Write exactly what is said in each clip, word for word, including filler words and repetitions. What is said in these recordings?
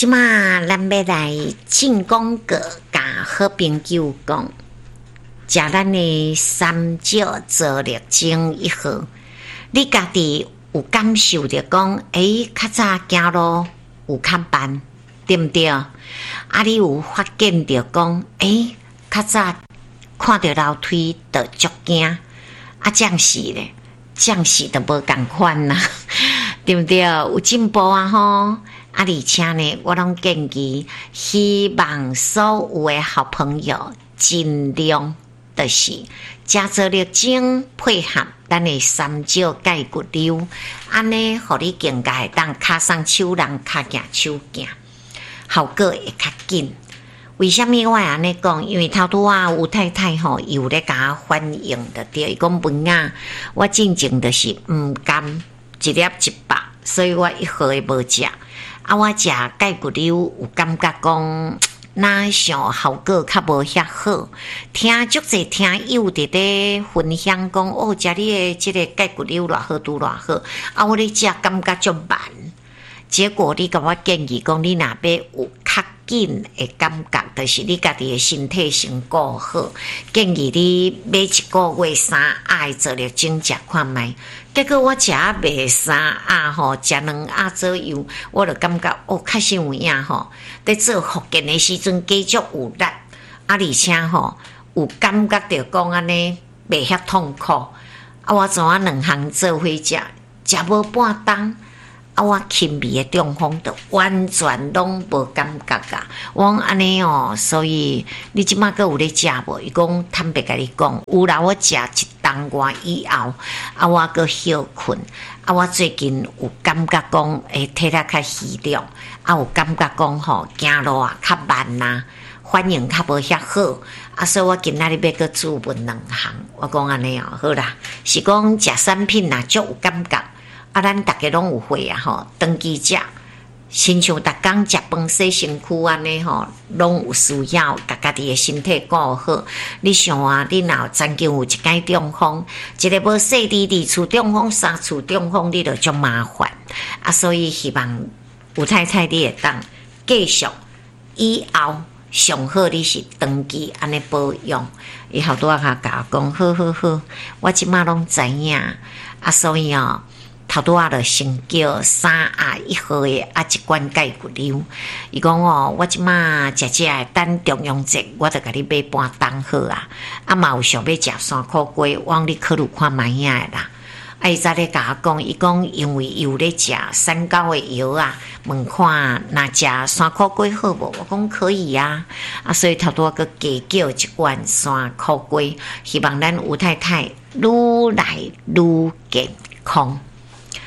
即马咱要来进广告，甲好朋友讲，食咱的三椒做热蒸以后，你家己有感受着讲，诶，较早行路有较慢，对毋对？啊，你有发现着讲，诶，较早看着楼梯就足惊，啊，将是咧，将是都无共款啦，对毋对？有进步啊吼！啊，而且呢，我拢建议，希望所有的好朋友尽量就是加做热蒸配合咱的三椒钙骨溜，安尼互你更加会当骹送手人，骹行手行，效果会较紧。为什么我会安尼讲？因为头拄啊，吴太太吼有咧甲我反映的对，伊讲文啊，我进前就是毋甘一粒一百，所以我一盒也无食。啊，我食钙骨溜有感觉讲，哪像效果较无遐好。听足侪听友伫咧分享讲，哦，食你的即个钙骨溜偌好，拄偌好。啊，我咧食感觉足慢。结果你甲我建议讲，你若要有较紧的感觉，就是你家己的身体先顾好。建议你买一个月三盒做热蒸食看卖。结果我食啊卖三盒吼，食两盒左右，我就感觉哦，确实有影吼。在做复健的时阵，继续有力，啊，而且吼有感觉着讲安尼袂遐痛苦。啊，我怎啊两项做伙食，食无半冬。啊，我轻微的中风就完全拢无感觉啊！我讲安尼哦，所以你即马阁有咧食无？伊讲坦白甲你讲，有啦，我食一冬外以后，啊，我阁休困，啊，我最近有感觉讲，诶，体力较虚弱，啊，有感觉讲吼，行路啊较慢呐，反应较无遐好，啊，所以我今仔日要阁注文两项，我讲安尼哦，好啦，是讲食产品呐，足有感觉。啊，咱大家拢有会啊吼，长期食，亲像逐工食饭洗身躯安尼吼，拢有需要，甲家己的身体顾好。你想啊，你若曾经有一解中风，一个无细滴滴厝中风、三厝中风，你就足麻烦啊。所以希望有太太你会当继续以后上好，你是长期安尼保养。伊好多啊甲我讲，好好好，我即马拢知影啊，所以哦。头拄仔就先叫三盒一盒的啊一罐钙骨溜。伊讲哦，我即马食食的等中央节，我就甲你买半冬好啊。啊嘛有想要食山苦粿，我讲你考虑看卖影的啦。啊伊早咧甲我讲，伊讲因为有咧食三高的药啊，问看若食山苦粿好无？我讲可以啊。啊所以头拄仔佮加叫一罐山苦粿，希望咱吴太太愈来愈健康。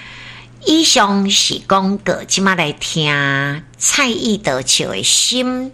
以上是广告，即马来听蔡义德笑的心